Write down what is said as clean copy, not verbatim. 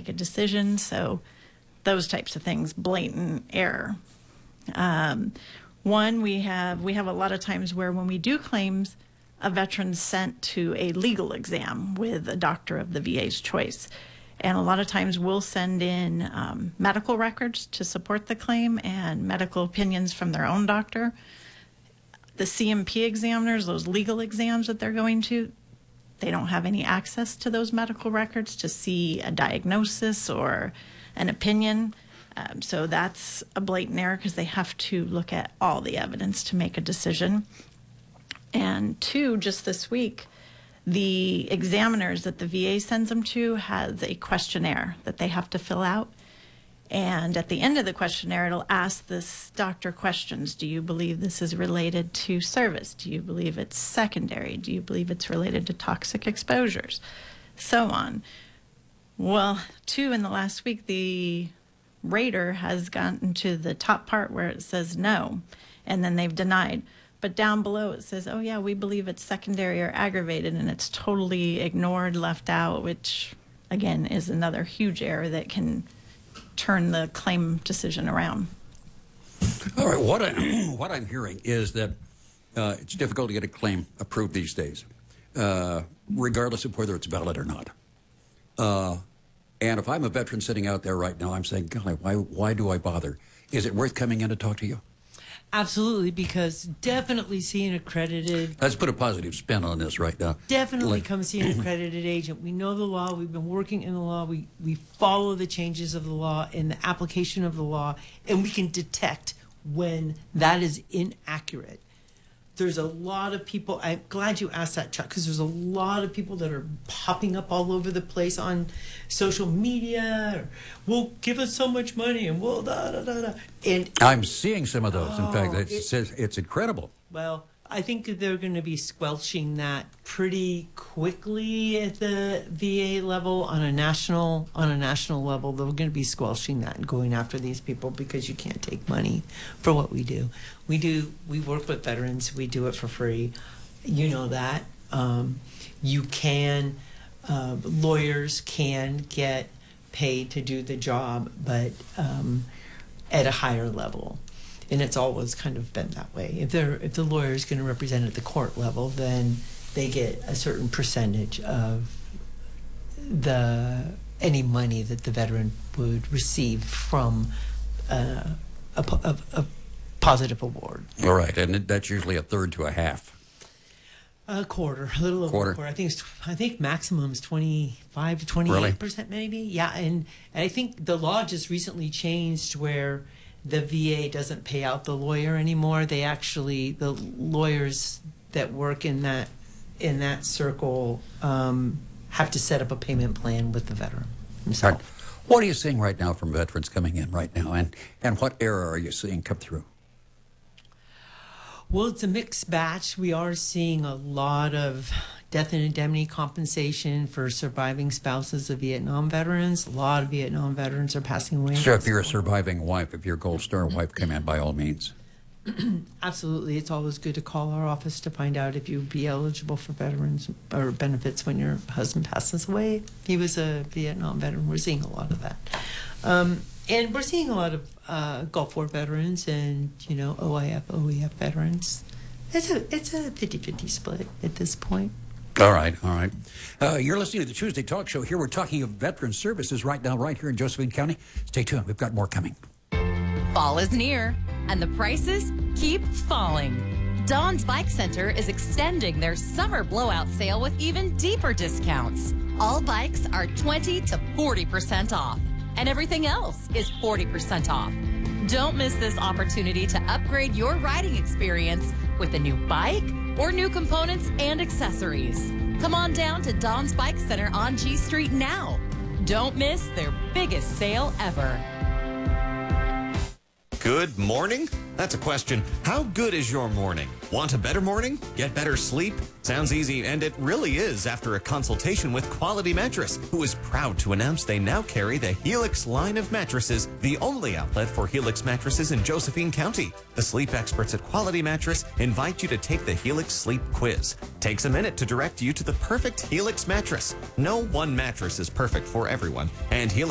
make a decision. So those types of things, blatant error. One, we have a lot of times where when we do claims, a veteran's sent to a legal exam with a doctor of the VA's choice. And a lot of times we'll send in medical records to support the claim and medical opinions from their own doctor. The CMP examiners, those legal exams that they're going to, they don't have any access to those medical records to see a diagnosis or an opinion. So that's a blatant error because they have to look at all the evidence to make a decision. And two, just this week, the examiners that the VA sends them to has a questionnaire that they have to fill out. And at the end of the questionnaire, it'll ask this doctor questions. Do you believe this is related to service? Do you believe it's secondary? Do you believe it's related to toxic exposures? So on. Well, two, in the last week, the rater has gotten to the top part where it says no, and then they've denied. But down below it says, oh yeah, we believe it's secondary or aggravated, and it's totally ignored, left out, which again is another huge error that can turn the claim decision around. All right, what I'm hearing is that it's difficult to get a claim approved these days, regardless of whether it's valid or not. And if I'm a veteran sitting out there right now, I'm saying, golly, why do I bother? Is it worth coming in to talk to you? Absolutely, because definitely see an accredited... Let's put a positive spin on this right now. Definitely come see an accredited agent. We know the law. We've been working in the law. We follow the changes of the law and the application of the law, and we can detect when that is inaccurate. There's a lot of people... I'm glad you asked that, Chuck, because there's a lot of people that are popping up all over the place on social media. Or, well, give us so much money, and we'll da-da-da-da. And I'm seeing some of those. In fact, it's incredible. Well, I think that they're going to be squelching that pretty quickly at the VA level. On a national level, they're going to be squelching that and going after these people because you can't take money for what we do. We work with veterans. We do it for free. You know that. Lawyers can get paid to do the job, but at a higher level. And it's always kind of been that way. If the lawyer is going to represent at the court level, then they get a certain percentage of any money that the veteran would receive from a positive award. All right, and that's usually a third to a half. A quarter, a little over a quarter. I think maximum is 25 to 28%, maybe. Yeah, and I think the law just recently changed where the VA doesn't pay out the lawyer anymore. The lawyers that work in that circle have to set up a payment plan with the veteran himself. Right. What are you seeing right now from veterans coming in right now, and what error are you seeing come through? Well, it's a mixed batch. We are seeing a lot of death and indemnity compensation for surviving spouses of Vietnam veterans. A lot of Vietnam veterans are passing away. So if you're a surviving wife, if you're a Gold Star wife, come in by all means. Absolutely. It's always good to call our office to find out if you'd be eligible for veterans or benefits when your husband passes away. He was a Vietnam veteran. We're seeing a lot of that. And we're seeing a lot of Gulf War veterans and, OIF, OEF veterans. It's a 50-50 split at this point. All right. You're listening to the Tuesday Talk Show. Here we're talking of veteran services right now, right here in Josephine County. Stay tuned. We've got more coming. Fall is near, and the prices keep falling. Dawn's Bike Center is extending their summer blowout sale with even deeper discounts. All bikes are 20 to 40% off, and everything else is 40% off. Don't miss this opportunity to upgrade your riding experience with a new bike or new components and accessories. Come on down to Dawn's Bike Center on G Street now. Don't miss their biggest sale ever. Good morning? That's a question. How good is your morning? Want a better morning? Get better sleep? Sounds easy, and it really is after a consultation with Quality Mattress, who is proud to announce they now carry the Helix line of mattresses, the only outlet for Helix mattresses in Josephine County. The sleep experts at Quality Mattress invite you to take the Helix Sleep Quiz. Takes a minute to direct you to the perfect Helix mattress. No one mattress is perfect for everyone, and Helix